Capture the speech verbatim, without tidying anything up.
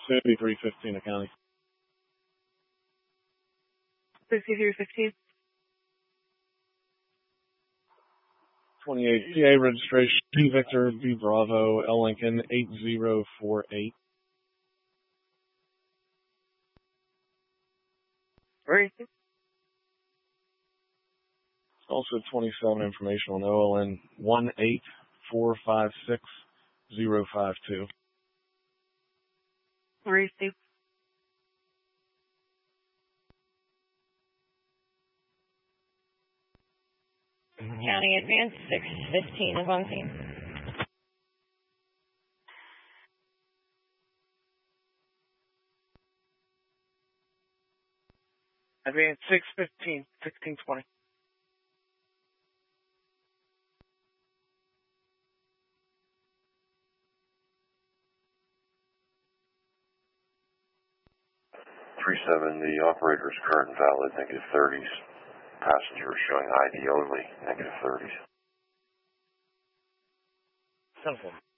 fifty-three fifteen, a county. sixty-three fifteen. twenty-eight P A registration, P Victor, B Bravo, L Lincoln, eight zero four eight. Where is it? Also twenty-seven information on O L N one eight four five six zero five two. Where is it? County Advance six fifteen is on scene. Advance six fifteen, sixteen twenty. three seven, the operator is current and valid, negative thirties. Passenger showing I D only, negative thirties. Simple.